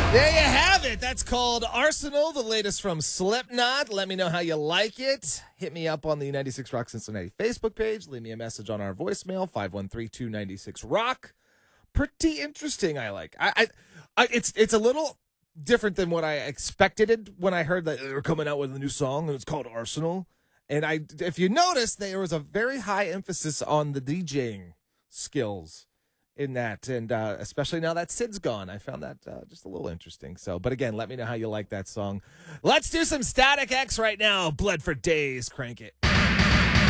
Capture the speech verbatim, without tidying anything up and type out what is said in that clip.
There you have it. That's called Arsenal, the latest from Slipknot. Let me know how you like it. Hit me up on the ninety-six Rock Cincinnati Facebook page. Leave me a message on our voicemail, five one three, two nine six, rock. Pretty interesting, I like. I, I, I it's it's a little different than what I expected it when I heard that they were coming out with a new song, and it's called Arsenal. And I, if you notice, there was a very high emphasis on the DJing skills in that, and uh, especially now that Sid's gone, I found that uh, just a little interesting. So, but again, let me know how you like that song. Let's do some Static X right now. Bled for Days, crank it.